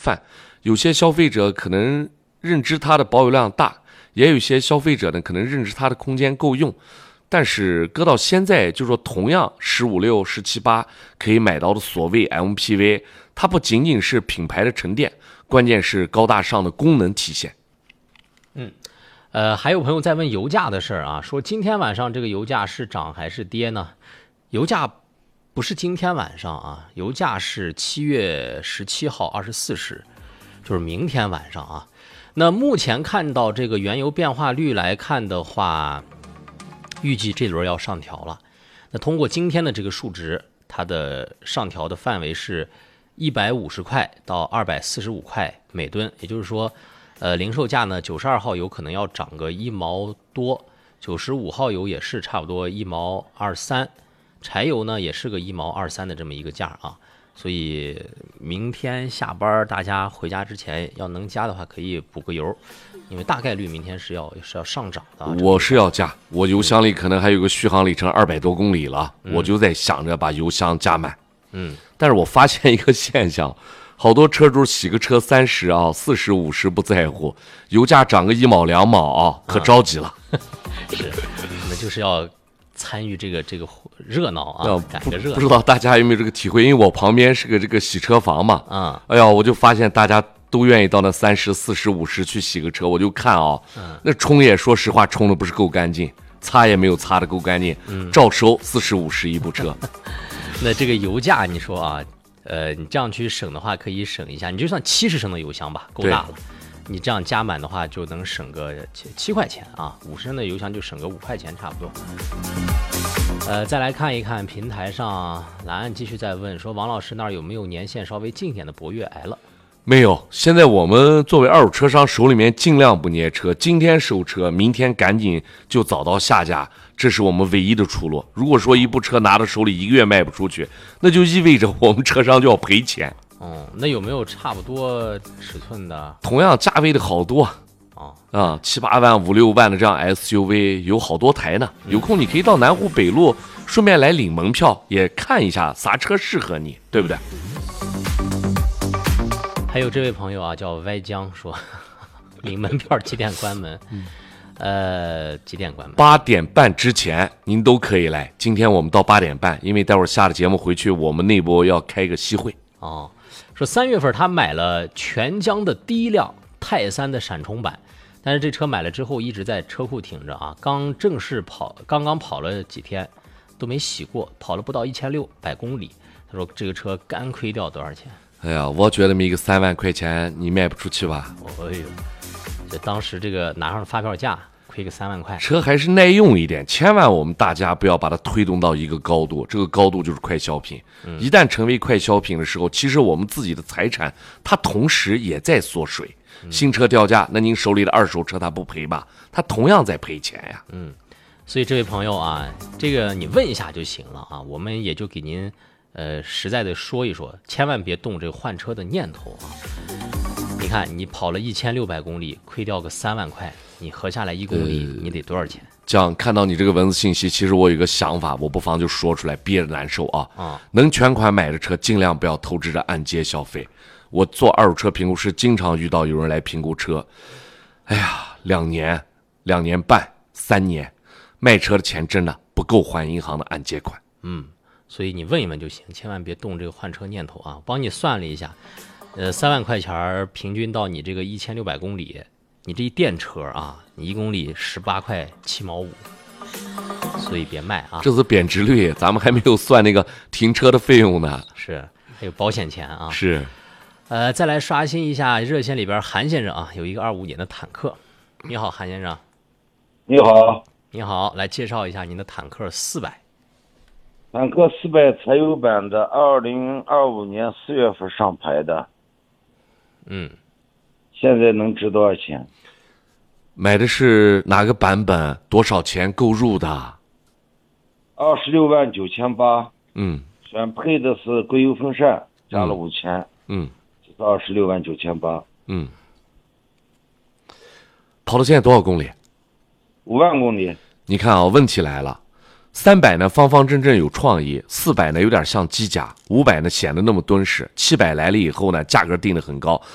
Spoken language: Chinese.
泛，有些消费者可能认知它的保有量大，也有些消费者呢可能认知它的空间够用。但是搁到现在，就说同样156、178可以买到的所谓 MPV， 它不仅仅是品牌的沉淀，关键是高大上的功能体现。 还有朋友在问油价的事儿啊，说今天晚上这个油价是涨还是跌呢？油价不是今天晚上啊，油价是7月17号24时，就是明天晚上啊。那目前看到这个原油变化率来看的话，预计这轮要上调了。那通过今天的这个数值，它的上调的范围是150块到245块每吨，也就是说，零售价呢，92号油可能要涨个1毛多，95号油也是差不多1毛23，柴油呢也是个1毛23的这么一个价啊。所以明天下班大家回家之前要能加的话，可以补个油，因为大概率明天是要上涨的。 我是要加，我油箱里可能还有个续航里程200多公里了，我就在想着把油箱加满。但是我发现一个现象，好多车主洗个车30啊、40、50不在乎，油价涨个1毛2毛啊，可着急了。 是，那就是要参与这个热闹啊，赶个热闹。 不知道大家有没有这个体会？因为我旁边是个这个洗车房嘛，哎呀，我就发现大家都愿意到那30、40、50去洗个车，我就看啊，那冲也说实话冲的不是够干净，擦也没有擦的够干净，照收40、50一部车。 那这个油价你说啊，你这样去省的话，可以省一下，你就算70升的油箱吧，够大了。你这样加满的话，就能省个7块钱啊，50升的油箱就省个5块钱差不多。再来看一看平台上，蓝岸继续在问说，王老师那儿有没有年限稍微近一点的博越 L？ 没有，现在我们作为二手车商，手里面尽量不捏车，今天收车，明天赶紧就找到下家，这是我们唯一的出路。如果说一部车拿到手里1个月卖不出去，那就意味着我们车商就要赔钱。 那有没有差不多尺寸的？ 同样价位的好多7、8万、5、6万的这样 SUV 有好多台呢。有空你可以到南湖北路，顺便来领门票，也看一下啥车适合你，对不对？ 还有这位朋友啊，叫歪江说，领门票几点关门？几点关门？8点半之前您都可以来。今天我们到8点半，因为待会儿下了节目回去，我们内部要开个夕会。说3月份他买了全江的第一辆泰3的闪充版，但是这车买了之后一直在车库停着啊，刚刚跑了几天都没洗过，跑了不到1600公里。他说这个车干亏掉多少钱？哎呀，我觉得没个3万块钱你卖不出去吧？哎呦，这当时这个拿上了发票价，亏个3万块。车还是耐用一点，千万我们大家不要把它推动到一个高度，这个高度就是快消品。一旦成为快消品的时候，其实我们自己的财产它同时也在缩水。新车掉价，那您手里的二手车它不赔吧？它同样在赔钱呀。所以这位朋友啊，这个你问一下就行了啊，我们也就给您实在的说一说，千万别动这个换车的念头啊。你看你跑了1600公里，亏掉个3万块，你合下来1公里你得多少钱？这样看到你这个文字信息，其实我有个想法，我不妨就说出来，憋着难受啊。能全款买的车尽量不要透支着按揭消费。我做二手车评估师，经常遇到有人来评估车，哎呀，2年、2年半、3年，卖车的钱真的不够还银行的按揭款。所以你问一问就行，千万别动这个换车念头啊。帮你算了一下，3万块钱平均到你这个1600公里，你这一电车啊，你1公里18块7毛5，所以别卖啊。这是贬值率，咱们还没有算那个停车的费用呢。是，还有保险钱啊。是。再来刷新一下热线里边韩先生啊，有一个25年的坦克。你好，韩先生。 你好。 你好，来介绍一下您的坦克400。 坦克400柴油版的，2025年4月份上牌的。现在能值多少钱？买的是哪个版本？多少钱购入的？26万9800。选配的是硅油风扇，加了5000。就是26万9800。跑到现在多少公里？5万公里。你看啊，问题来了。300呢方方正正有创意，400呢有点像机甲，500呢显得那么敦实，700来了以后呢价格定得很高，